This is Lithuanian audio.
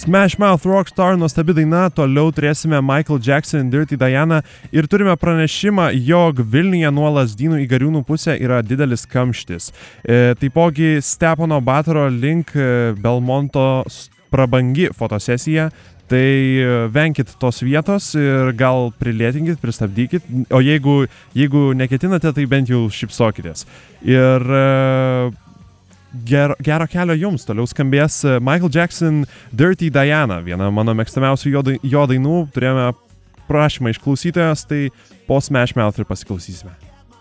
Smash Mouth Rockstar, nuostabi daina, toliau turėsime Michael Jackson, Dirty Diana ir turime pranešimą, jog Vilniuje nuo Lazdynų į Gariūnų pusę yra didelis kamštis. Taipogi Stepono Batoro link Belmonto prabangi fotosesija. Tai venkit tos vietos ir gal prilėtinkit, pristabdykit, o jeigu neketinate, tai bent jau šypsokitės. Ir gero kelio jums, toliau skambės Michael Jackson Dirty Diana, viena mano mėgstamiausių jo dainų, turėjome prašymą iš klausytojos, tai po Smash Mouth ir pasiklausysime.